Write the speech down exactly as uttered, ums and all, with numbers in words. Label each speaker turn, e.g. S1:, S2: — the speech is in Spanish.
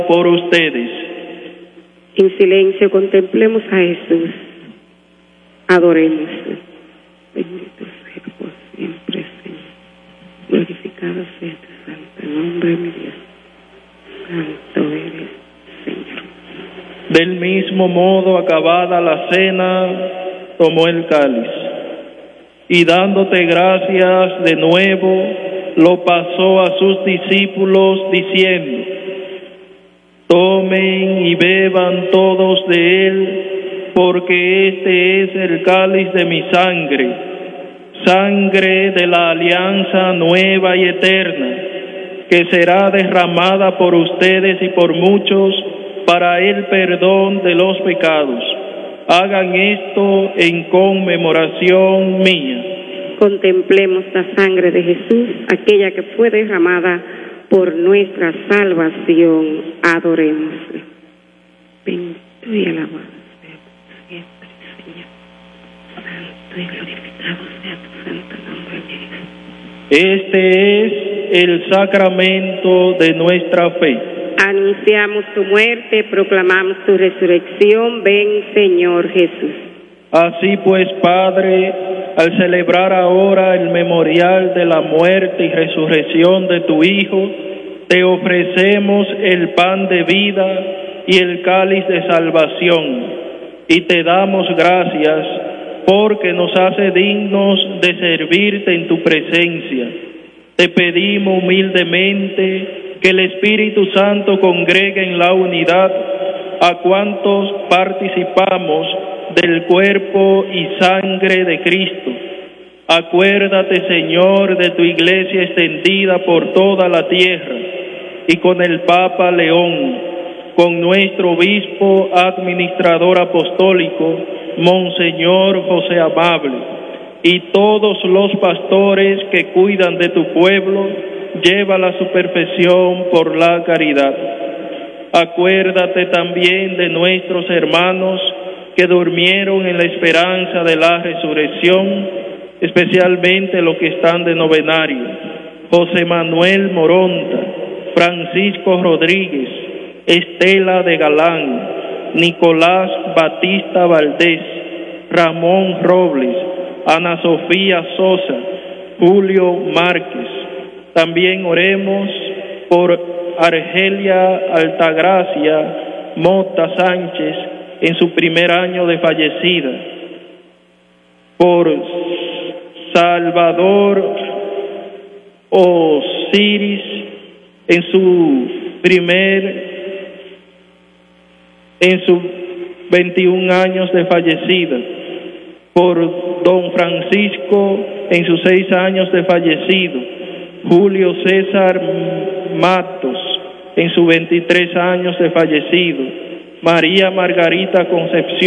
S1: por ustedes.
S2: En silencio contemplemos a Jesús. Adoremos. Bendito sea por siempre, Señor. Glorificado sea tu santo nombre, mi Dios. Santo eres, Señor.
S1: Del mismo modo, acabada la cena, tomó el cáliz y dándote gracias de nuevo, lo pasó a sus discípulos diciendo: tomen y beban todos de él, porque este es el cáliz de mi sangre, sangre de la alianza nueva y eterna, que será derramada por ustedes y por muchos para el perdón de los pecados. Hagan esto en conmemoración mía.
S2: Contemplemos la sangre de Jesús, aquella que fue derramada por nuestra salvación. Adorémosle. Bendito y alabado sea siempre, Señor. Santo y glorificado sea tu santo nombre, Dios.
S1: Este es el sacramento de nuestra fe.
S2: Anunciamos tu muerte, proclamamos tu resurrección. Ven, Señor Jesús.
S1: Así pues, Padre, al celebrar ahora el memorial de la muerte y resurrección de tu Hijo, te ofrecemos el pan de vida y el cáliz de salvación, y te damos gracias porque nos hace dignos de servirte en tu presencia. Te pedimos humildemente que el Espíritu Santo congregue en la unidad a cuantos participamos del cuerpo y sangre de Cristo. Acuérdate, Señor, de tu iglesia extendida por toda la tierra, y con el Papa León, con nuestro obispo administrador apostólico, Monseñor José Amable, y todos los pastores que cuidan de tu pueblo, llévala a su perfección por la caridad. Acuérdate también de nuestros hermanos que durmieron en la esperanza de la resurrección, especialmente los que están de novenario: José Manuel Moronta, Francisco Rodríguez, Estela de Galán, Nicolás Batista Valdés, Ramón Robles, Ana Sofía Sosa, Julio Márquez. También oremos por Argelia Altagracia Mota Sánchez en su primer año de fallecida, por Salvador Osiris en su primer en sus veintiún años de fallecida, por don Francisco en sus seis años de fallecido, Julio César Matos en sus veintitrés años de fallecido, María Margarita Concepción